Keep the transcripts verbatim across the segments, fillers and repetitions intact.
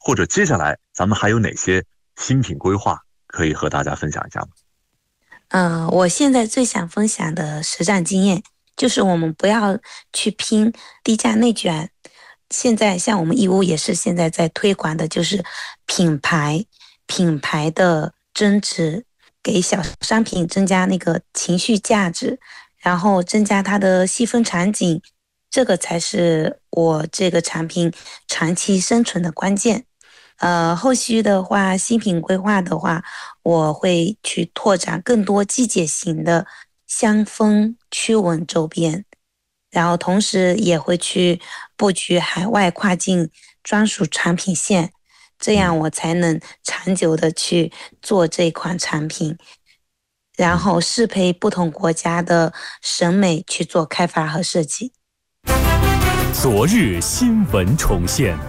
或者接下来咱们还有哪些新品规划可以和大家分享一下吗？ 嗯、呃，我现在最想分享的实战经验就是我们不要去拼低价内卷。现在像我们义乌也是现在在推广的，就是品牌品牌的增值，给小商品增加那个情绪价值，然后增加它的细分场景，这个才是我这个产品长期生存的关键。呃，后续的话，新品规划的话，我会去拓展更多季节型的香氛驱蚊周边，然后同时也会去布局海外跨境专属产品线，这样我才能长久的去做这款产品，然后适配不同国家的审美去做开发和设计。 昨日新闻重现。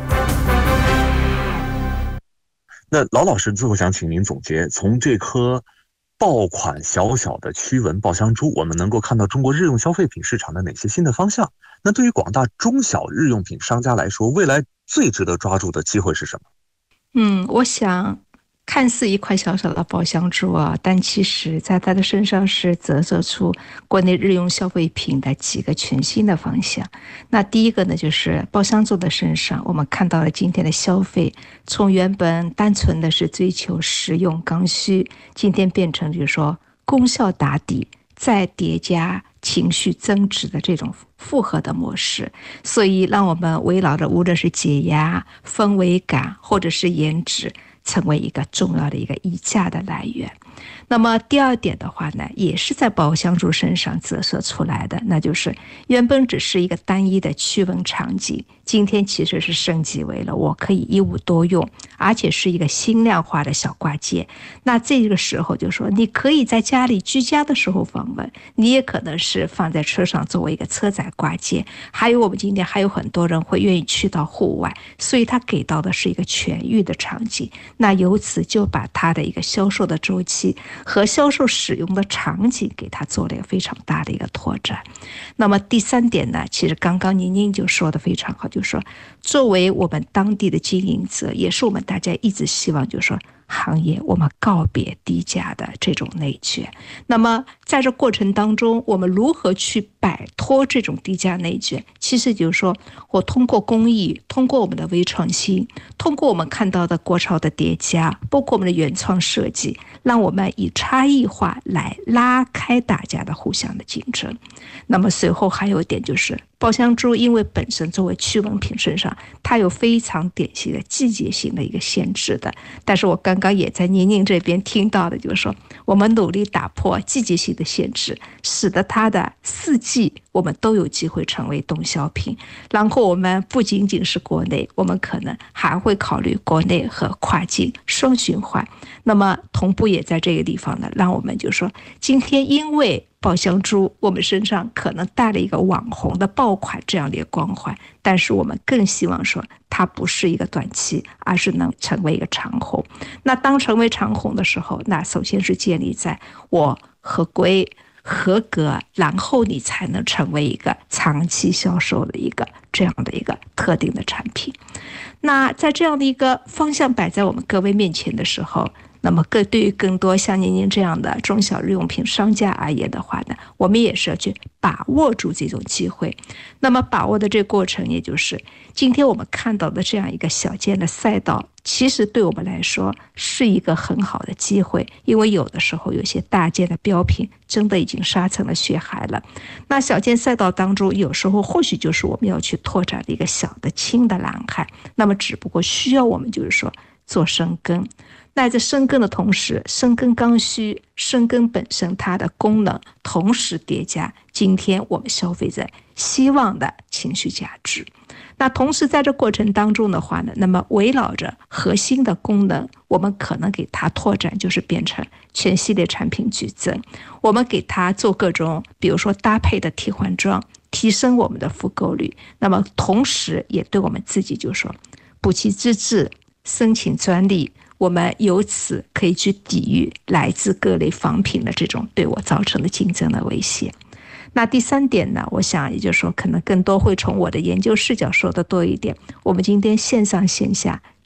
那老老师最后想请您总结，从这颗爆款小小的驱蚊爆香珠，我们能够看到中国日用消费品市场的哪些新的方向？那对于广大中小日用品商家来说，未来最值得抓住的机会是什么？ 嗯，我想看似一块小小的爆香珠啊，但其实在它的身上是折射出国内日用消费品的几个全新的方向。那第一个呢，就是爆香珠的身上，我们看到了今天的消费从原本单纯的是追求实用刚需，今天变成就是说功效打底，再叠加情绪增值的这种复合的模式，所以让我们围绕着无论是解压、氛围感或者是颜值，成为一个重要的一个溢价的来源。那么第二点的话呢，也是在爆香珠身上折射出来的，那就是原本只是一个单一的驱蚊场景，今天其实是升级为了我可以一物多用，而且是一个轻量化的小挂件。那这个时候就说，你可以在家里居家的时候访问，你也可能是放在车上作为一个车载挂件，还有我们今天还有很多人会愿意去到户外，所以它给到的是一个全域的场景。那由此就把它的一个销售的周期和销售使用的场景给它做了一个非常大的一个拓展。那么第三点呢，其实刚刚宁宁就说的非常好，就是说作为我们当地的经营者，也是我们大家一直希望就是说行业我们告别低价的这种内卷。那么在这过程当中，我们如何去摆脱这种低价内卷？其实就是说我通过工艺，通过我们的微创新，通过我们看到的国潮的叠加，包括我们的原创设计，让我们以差异化来拉开大家的互相的竞争。那么随后还有一点就是爆香珠，因为本身作为驱蚊品身上，它有非常典型的季节性的一个限制的。但是我刚刚也在宁宁这边听到的，就是说我们努力打破季节性的限制，使得它的四季我们都有机会成为动销品。然后我们不仅仅是国内，我们可能还会考虑国内和跨境双循环。那么同步也在这个地方呢，让我们就说今天因为爆香珠，我们身上可能带了一个网红的爆款这样的一个光环，但是我们更希望说它不是一个短期，而是能成为一个长红。那当成为长红的时候，那首先是建立在我合规合格，然后你才能成为一个长期销售的一个这样的一个特定的产品。那在这样的一个方向摆在我们各位面前的时候，那么更对于更多像您您这样的中小日用品商家而言的话呢，我们也是要去把握住这种机会。那么把握的这个过程，也就是今天我们看到的这样一个小件的赛道，其实对我们来说是一个很好的机会，因为有的时候有些大件的标品真的已经杀成了血海了。那小件赛道当中，有时候或许就是我们要去拓展的一个小的轻的蓝海，那么只不过需要我们就是说做深耕。那在深耕的同时，深耕刚需，深耕本身它的功能，同时叠加今天我们消费者希望的情绪价值。那同时在这过程当中的话呢，那么围绕着核心的功能，我们可能给它拓展，就是变成全系列产品矩阵，我们给它做各种比如说搭配的替换装，提升我们的复购率。那么同时也对我们自己就说补齐资质，申请专利，我们由此可以去抵御来自各类仿品的这种对我造成的竞争的威胁。那第三点呢，我想也就是说可能更多会从我的研究视角说的多一点，我们今天线上线下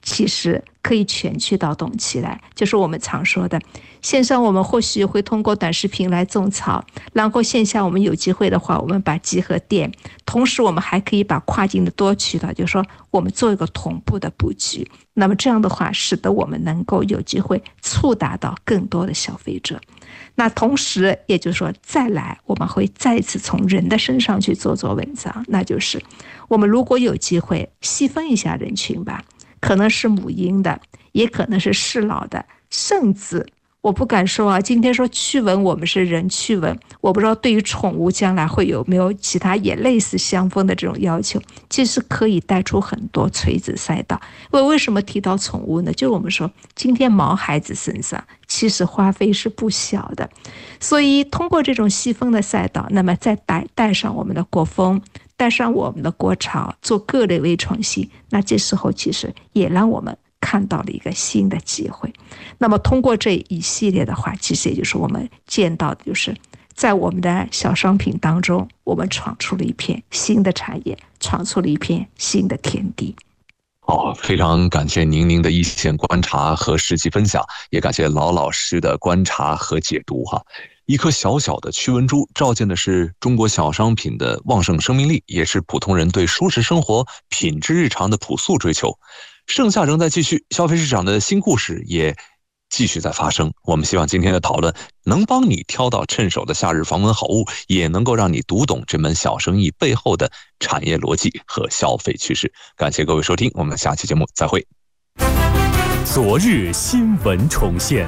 其实可以全渠道动起来，就是我们常说的，线上我们或许会通过短视频来种草，然后线下我们有机会的话，我们把集合店，同时我们还可以把跨境的多渠道，就是说我们做一个同步的布局。那么这样的话，使得我们能够有机会触达到更多的消费者。那同时也就是说，再来我们会再一次从人的身上去做做文章，那就是我们如果有机会细分一下人群吧，可能是母婴的，也可能是适老的，甚至我不敢说啊，今天说驱蚊，我们是人驱蚊，我不知道对于宠物将来会有没有其他也类似相关的这种要求，其实可以带出很多垂直赛道。因为为什么提到宠物呢？就是我们说今天毛孩子身上其实花费是不小的，所以通过这种细分的赛道，那么再带带上我们的国风，带上我们的国潮，做各类微创新，那这时候其实也让我们看到了一个新的机会。那么通过这一系列的话，其实也就是我们见到的，就是在我们的小商品当中，我们闯出了一片新的产业，闯出了一片新的天地。 好，非常感谢宁宁的一线观察和实际分享，也感谢老老师的观察和解读哈。一颗小小的驱蚊珠，照见的是中国小商品的旺盛生命力，也是普通人对舒适生活、品质日常的朴素追求。盛夏仍在继续，消费市场的新故事也继续在发生。我们希望今天的讨论能帮你挑到趁手的夏日防蚊好物，也能够让你读懂这门小生意背后的产业逻辑和消费趋势。感谢各位收听，我们下期节目再会。 昨日新闻重现。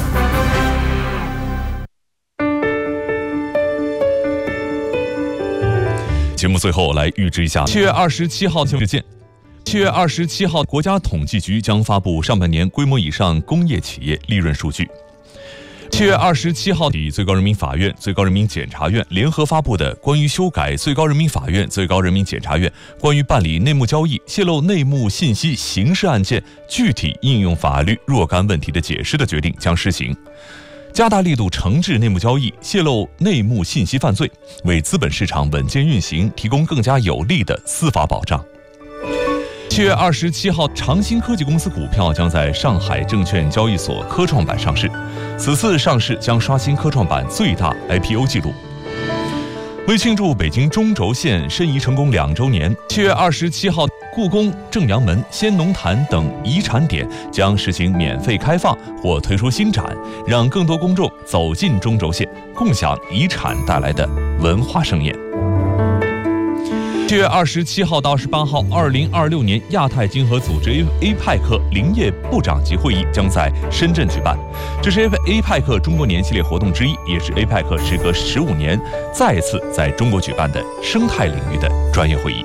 节目最后来预知一下七月二十七号事件。七月二十七号，国家统计局将发布上半年规模以上工业企业利润数据。七月二十七号起，最高人民法院、最高人民检察院联合发布的关于修改最高人民法院、最高人民检察院关于办理内幕交易、泄露内幕信息刑事案件具体应用法律若干问题的解释的决定将施行，加大力度惩治内幕交易、泄露内幕信息犯罪，为资本市场稳健运行提供更加有力的司法保障。七月二十七号，长兴科技公司股票将在上海证券交易所科创板上市，此次上市将刷新科创板最大 I P O 纪录。为庆祝北京中轴线申遗成功两周年，七月二十七号，故宫、正阳门、先农坛等遗产点将实行免费开放或推出新展，让更多公众走进中轴线，共享遗产带来的文化盛宴。七月二十七号到二十八号，二零二六年亚太经合组织 A P E C 林业部长级会议将在深圳举办，这是 A P E C 中国年系列活动之一，也是 A P E C 时隔十五年再次在中国举办的生态领域的专业会议。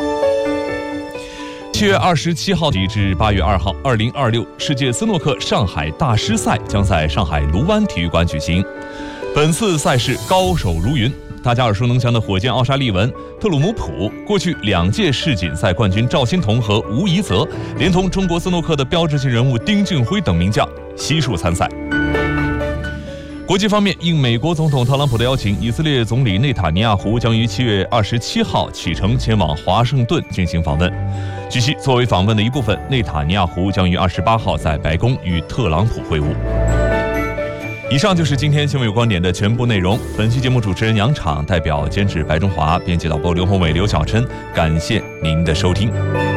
七月二十七号起至八月二号，二零二六世界斯诺克上海大师赛将在上海卢湾体育馆举行。本次赛事高手如云，大家耳熟能详的火箭奥沙利文、特鲁姆普，过去两届世锦赛冠军赵欣彤和吴怡泽，连同中国斯诺克的标志性人物丁俊晖等名将悉数参赛。国际方面，应美国总统特朗普的邀请，以色列总理内塔尼亚胡将于七月二十七号启程前往华盛顿进行访问。据悉，作为访问的一部分，内塔尼亚胡将于二十八号在白宫与特朗普会晤。以上就是今天新闻有观点的全部内容。本期节目主持人杨昶，代表监制白中华，编辑导播刘宏伟、刘晓琛，感谢您的收听。